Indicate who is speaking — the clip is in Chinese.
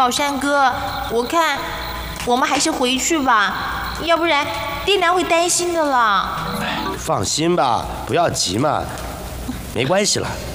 Speaker 1: 宝山哥，我看我们还是回去吧，要不然爹娘会担心的啦。
Speaker 2: 放心吧，不要急嘛，没关系了。